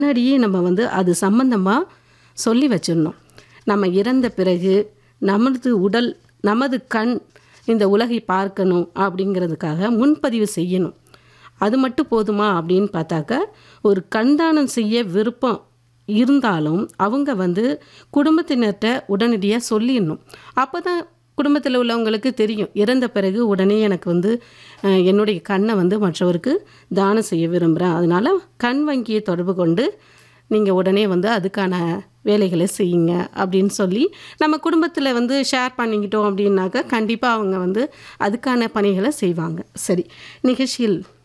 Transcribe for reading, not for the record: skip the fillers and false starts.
முன்னாடியே நம்ம வந்து அது சம்பந்தமாக சொல்லி வச்சிடணும். நம்ம இறந்த பிறகு நமது உடல், நமது கண் இந்த உலகை பார்க்கணும் அப்படிங்கிறதுக்காக முன்பதிவு செய்யணும். அது மட்டும் போதுமா அப்படின்னு பார்த்தாக்க, ஒரு கண்தானம் செய்ய விருப்பம் இருந்தாலும் அவங்க வந்து குடும்பத்தினர்கிட்ட உடனடியாக சொல்லிடணும். அப்போ தான் குடும்பத்தில் உள்ளவங்களுக்கு தெரியும், இறந்த பிறகு உடனே எனக்கு வந்து என்னுடைய கண்ணை வந்து மற்றவருக்கு தானம் செய்ய விரும்புகிறேன், அதனால் கண் வங்கியை தொடர்பு கொண்டு நீங்கள் உடனே வந்து அதுக்கான வேலைகளை செய்யுங்க அப்படின்னு சொல்லி நம்ம குடும்பத்தில் வந்து ஷேர் பண்ணிக்கிட்டோம் அப்படின்னாக்க கண்டிப்பாக அவங்க வந்து அதுக்கான பணிகளை செய்வாங்க. சரி, நிகழ்ச்சியில்